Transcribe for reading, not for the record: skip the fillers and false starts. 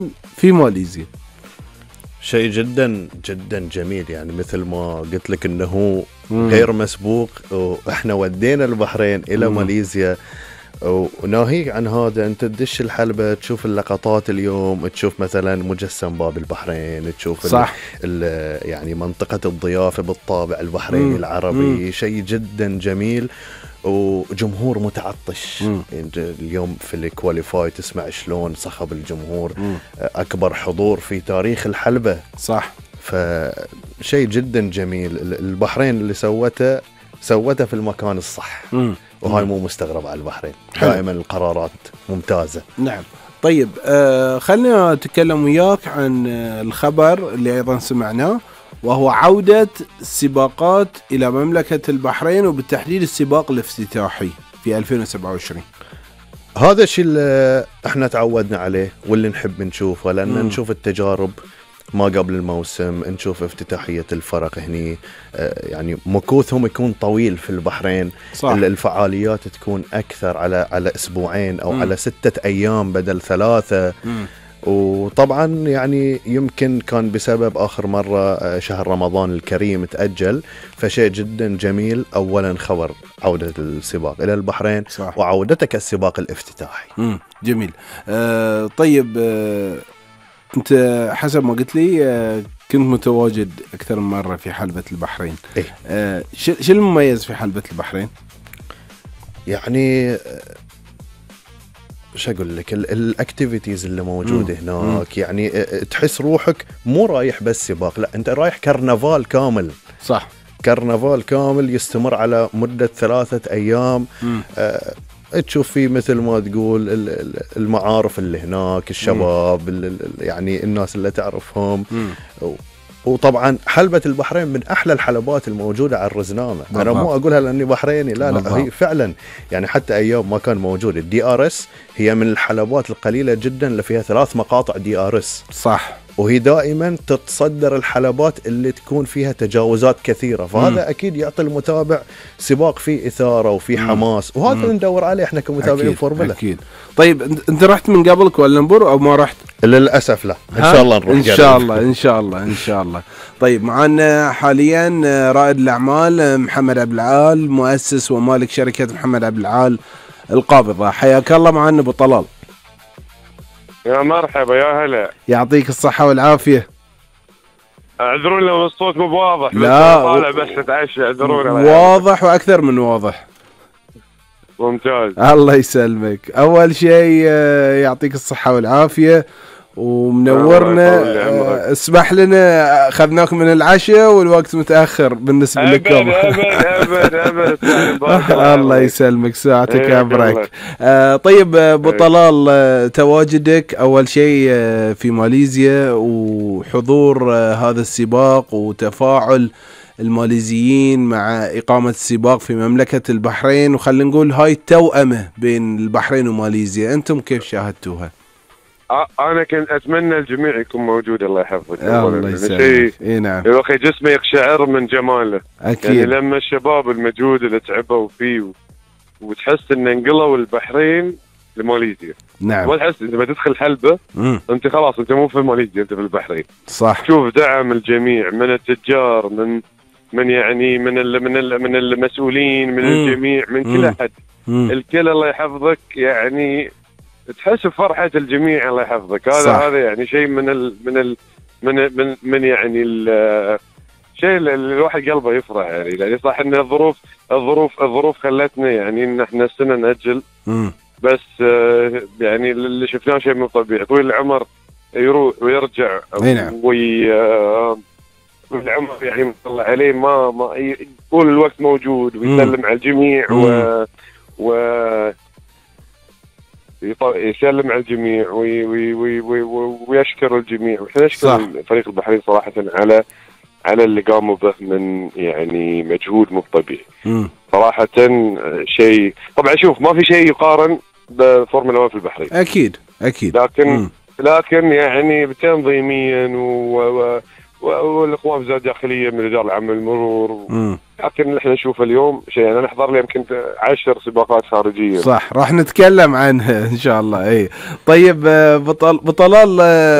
في ماليزيا. شيء جدا جدا جميل، يعني مثل ما قلت لك انه غير مسبوق، واحنا ودينا البحرين الى ماليزيا. وناهيك عن هذا، انت تدش الحلبة تشوف اللقطات اليوم، تشوف مثلا مجسم باب البحرين، تشوف صح. يعني منطقة الضيافة بالطابع البحريني العربي. شيء جدا جميل وجمهور متعطش. اليوم في الكواليفاي تسمع شلون صخب الجمهور، أكبر حضور في تاريخ الحلبة. صح. فشيء جدا جميل. البحرين اللي سوته في المكان الصح، وهاي مو مستغرب على البحرين. دائما القرارات ممتازة. نعم. طيب خلينا نتكلم وياك عن الخبر اللي أيضا سمعناه، وهو عودة السباقات إلى مملكة البحرين، وبالتحديد السباق الافتتاحي في 2027. هذا الشيء اللي احنا تعودنا عليه واللي نحب نشوفه، لأن نشوف التجارب ما قبل الموسم، نشوف افتتاحية الفرق هني. يعني مكوثهم يكون طويل في البحرين. صح. الفعاليات تكون أكثر على أسبوعين أو على 6 أيام بدل 3. وطبعا يعني يمكن كان بسبب آخر مرة شهر رمضان الكريم تأجل. فشيء جدا جميل. أولا خبر عودة السباق إلى البحرين. صح. وعودته كالسباق الافتتاحي. جميل. طيب أنت حسب ما قلت لي كنت متواجد أكثر من مرة في حلبة البحرين. إيه؟ شو المميز في حلبة البحرين؟ يعني شو أقول لك، الأكتيفيتيز اللي موجودة هناك. يعني تحس روحك مو رايح بس سباق، لا أنت رايح كرنفال كامل. صح. كرنفال كامل يستمر على مدة 3 أيام. تشوف فيه مثل ما تقول المعارف اللي هناك، الشباب يعني الناس اللي تعرفهم. وطبعا حلبة البحرين من أحلى الحلبات الموجودة على الرزنامة. أنا مو أقولها لأني بحريني، لا هي فعلا يعني حتى أيام ما كان موجود الدي ار اس، هي من الحلبات القليلة جدا اللي فيها 3 مقاطع دي ار اس. صح. وهي دائما تتصدر الحلبات اللي تكون فيها تجاوزات كثيرة. فهذا أكيد يعطي المتابع سباق فيه إثارة وفيه حماس، وهذا اللي ندور عليه إحنا كمتابعين فورمولا. أكيد. طيب أنت رحت من قبل كوالالمبور أو ما رحت؟ للأسف لا. إن شاء الله نروح. إن شاء الله. طيب معنا حاليا رائد الأعمال محمد عبد العال، مؤسس ومالك شركة محمد عبد العال القابضة. حياك الله معنا أبو طلال. يا مرحبا، يا هلا، يعطيك الصحة والعافية. اعذرون لو الصوت مو واضح. لا طالع بس اتعشى، اعذرون. واضح واكثر من واضح. ممتاز. الله يسلمك. اول شيء يعطيك الصحة والعافية ومنورنا. اسمح لنا اخذناك من العشاء والوقت متأخر بالنسبة لكم. أبد. الله يسلمك، ساعتك أبرك. طيب أبو طلال، تواجدك أول شيء في ماليزيا وحضور هذا السباق وتفاعل الماليزيين مع إقامة السباق في مملكة البحرين، وخلينا نقول هاي التوأمة بين البحرين وماليزيا، أنتم كيف شاهدتوها؟ أنا كنت أتمنى الجميع يكون موجود. الله يحفظك. الله يسلمك. إيه نعم. يا أخي جسمه يقشعر من جماله. أكيد. يعني لما الشباب المجهود اللي تعبوا فيه وتحس إن انقلوا البحرين لماليزيا. نعم. وتحس إذا بتدخل حلبة أنت خلاص، أنت مو في ماليزيا، أنت في البحرين. صح. شوف دعم الجميع من التجار، من يعني من المسؤولين، من الجميع، من كل أحد. الكل الله يحفظك. يعني تحس بفرحة الجميع. الله يحفظك. هذا يعني شيء من يعني الشيء اللي الواحد قلبه يفرح. يعني صح ان الظروف خلتنا يعني ان احنا السنة نأجل. بس يعني اللي شفناه شيء مو طبيعي. طويل العمر يروح ويرجع. نعم. والعمر يعني ما الله عليه ما طول الوقت موجود ويسلم على الجميع يسلم على الجميع ويشكر الجميع. وإحنا نشكر فريق البحرين صراحة على اللي قاموا به من يعني مجهود مو طبيعي. صراحة شيء. طبعا شوف، ما في شيء يقارن بفورمولا 1 في البحرين. أكيد. لكن يعني تنظيميا والاخوان في الوزاره الداخليه من الاداره العامه للمرور. لكن احنا نشوف اليوم شيء، انا نحضر لي يمكن 10 سباقات خارجيه. صح، راح نتكلم عنها ان شاء الله. اي طيب، بطلال